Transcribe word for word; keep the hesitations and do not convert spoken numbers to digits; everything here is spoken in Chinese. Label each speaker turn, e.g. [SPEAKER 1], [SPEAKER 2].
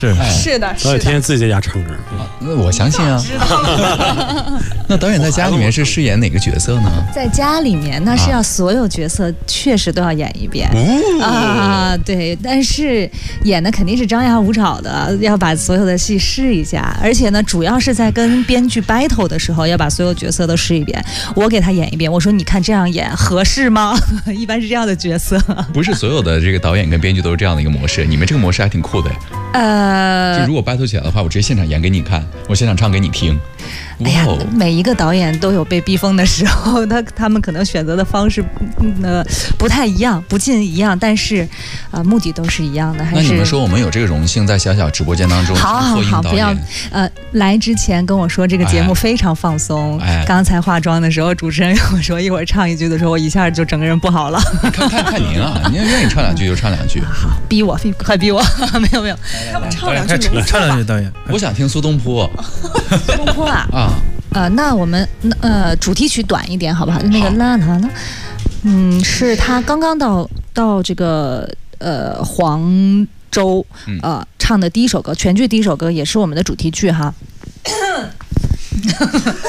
[SPEAKER 1] 是
[SPEAKER 2] 是的，是的，
[SPEAKER 1] 导演天天自己在家唱歌。
[SPEAKER 3] 那我相信啊。那导演在家里面是饰演哪个角色呢？
[SPEAKER 2] 在家里面那是要所有角色确实都要演一遍、
[SPEAKER 3] 哦、
[SPEAKER 2] 啊，对，但是演的肯定是张牙舞爪的，要把所有的戏试一下，而且呢，主要是在跟编剧 battle 的时候，要把所有角色都试一遍。我给他演一遍，我说你看这样演合适吗？一般是这样的角色。
[SPEAKER 3] 不是所有的这个导演跟编剧都是这样的一个模式，你们这个模式还挺酷的。
[SPEAKER 2] 呃，
[SPEAKER 3] 就如果 battle 起来的话，我直接现场演给你看，我现场唱给你听。
[SPEAKER 2] 哎呀，每一个导演都有被逼疯的时候，他他们可能选择的方式，呃，不太一样，不尽一样，但是，呃，目的都是一样的。还是
[SPEAKER 3] 那你们说我们有这个荣幸在小小直播间当中
[SPEAKER 2] 好好好，不要，呃，来之前跟我说这个节目非常放松。哎，刚才化妆的时候，主持人跟我说一会儿唱一句的时候，我一下就整个人不好了。
[SPEAKER 3] 看看看您啊，您愿意唱两句就唱两句。
[SPEAKER 2] 好，逼我，快逼我！没有没有，
[SPEAKER 4] 他们唱两句，
[SPEAKER 1] 唱两句，导演。
[SPEAKER 3] 我想听苏东坡。
[SPEAKER 2] 苏东坡啊啊。呃，那我们呃主题曲短一点好不好？那个啦啦啦，嗯，是他刚刚到到这个呃黄州呃唱的第一首歌，全剧第一首歌，也是我们的主题曲哈。